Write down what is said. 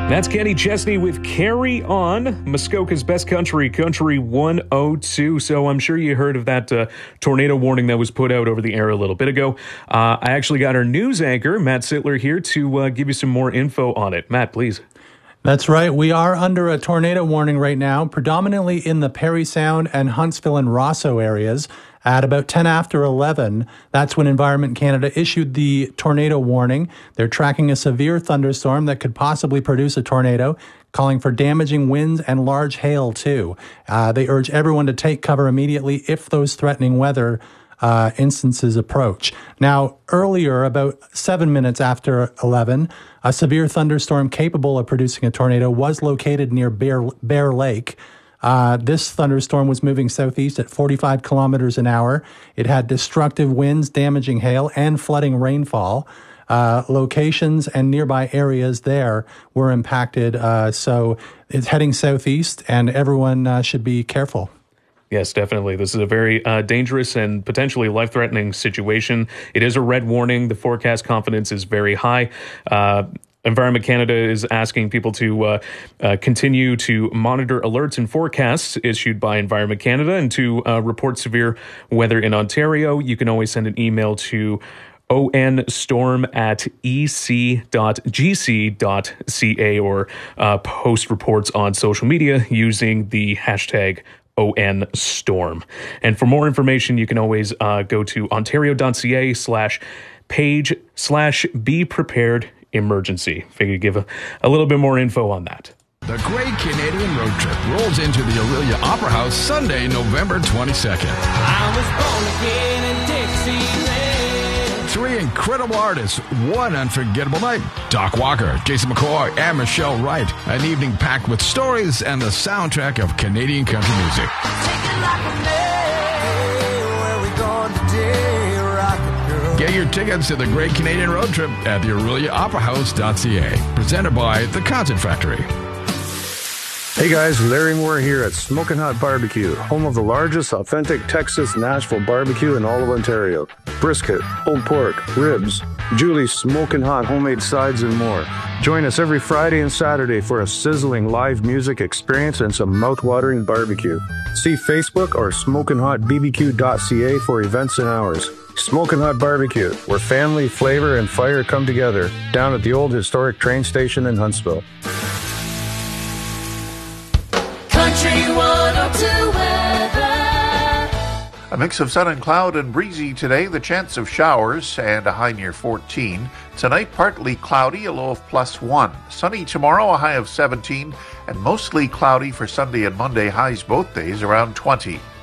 That's Kenny Chesney with Carry On, Muskoka's Best Country, Country 102. So I'm sure you heard of that tornado warning that was put out over the air a little bit ago. I actually got our news anchor, Matt Sittler, here to give you some more info on it. Matt, please. That's right. We are under a tornado warning right now, predominantly in the Parry Sound and Huntsville and Rosso areas. At about 10 after 11, that's when Environment Canada issued the tornado warning. They're tracking a severe thunderstorm that could possibly produce a tornado, calling for damaging winds and large hail, too. They urge everyone to take cover immediately if those threatening weather instances approach. Now, earlier, about 7 minutes after 11, a severe thunderstorm capable of producing a tornado was located near Bear Lake. This thunderstorm was moving southeast at 45 kilometers an hour. It had destructive winds, damaging hail, and flooding rainfall. Locations and nearby areas there were impacted. So it's heading southeast, and everyone should be careful. Yes, definitely. This is a very dangerous and potentially life-threatening situation. It is a red warning. The forecast confidence is very high. Environment Canada is asking people to continue to monitor alerts and forecasts issued by Environment Canada and to report severe weather in Ontario. You can always send an email to onstorm@ec.gc.ca or post reports on social media using the hashtag #ONStorm. And for more information, you can always go to ontario.ca/page/be-prepared-emergency. Figure give a little bit more info on that. The Great Canadian Road Trip rolls into the Aurelia Opera House Sunday, November 22nd. I was born again in Dixieland. 3 incredible artists, one unforgettable night. Doc Walker, Jason McCoy, and Michelle Wright. An evening packed with stories and the soundtrack of Canadian country music. Get your tickets to the Great Canadian Road Trip at the AureliaOperaHouse.ca. Presented by The Concert Factory. Hey guys, Larry Moore here at Smokin' Hot Barbecue, home of the largest authentic Texas Nashville barbecue in all of Ontario. Brisket, pulled pork, ribs, Julie's Smokin' Hot homemade sides and more. Join us every Friday and Saturday for a sizzling live music experience and some mouth-watering barbecue. See Facebook or smokinhotbbq.ca for events and hours. Smokin' Hot Barbecue, where family, flavor, and fire come together, down at the old historic train station in Huntsville. Country 102 weather. A mix of sun and cloud and breezy today, the chance of showers and a high near 14. Tonight, partly cloudy, a low of +1. Sunny tomorrow, a high of 17, and mostly cloudy for Sunday and Monday, highs both days around 20.